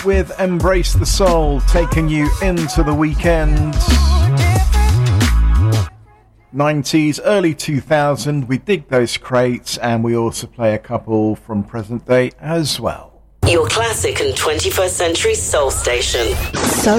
with Embrace the Soul, taking you into the weekend. 90s, early 2000, we dig those crates, and we also play a couple from present day as well. Your classic and 21st century soul station. Soul